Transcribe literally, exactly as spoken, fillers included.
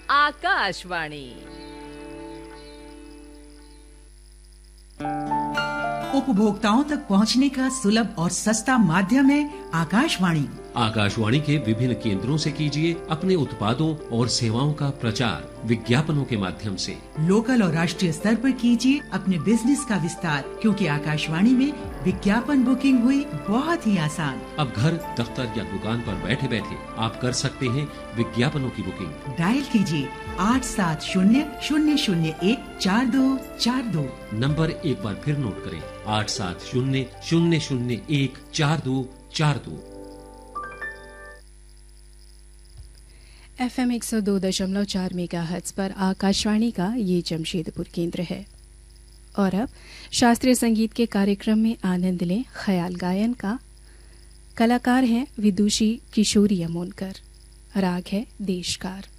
आकाशवाणी। उपभोक्ताओं तक पहुंचने का सुलभ और सस्ता माध्यम है आकाशवाणी। आकाशवाणी के विभिन्न केंद्रों से कीजिए अपने उत्पादों और सेवाओं का प्रचार विज्ञापनों के माध्यम से। लोकल और राष्ट्रीय स्तर पर कीजिए अपने बिजनेस का विस्तार, क्योंकि आकाशवाणी में विज्ञापन बुकिंग हुई बहुत ही आसान। अब घर, दफ्तर या दुकान पर बैठे बैठे आप कर सकते हैं विज्ञापनों की बुकिंग। डायल कीजिए आठ सात शून्य शून्य शून्य एक चार दो चार दो। नंबर एक बार फिर नोट करें, आठ सात शून्य शून्य शून्य एक चार दो चार दो। एफ एम एक सौ दो दशमलव चार मेगा हर्ट्ज पर आकाशवाणी का ये जमशेदपुर केंद्र है। और अब शास्त्रीय संगीत के कार्यक्रम में आनंद लें ख्याल गायन का। कलाकार हैं विदुषी किशोरी अमोनकर। राग है देशकार।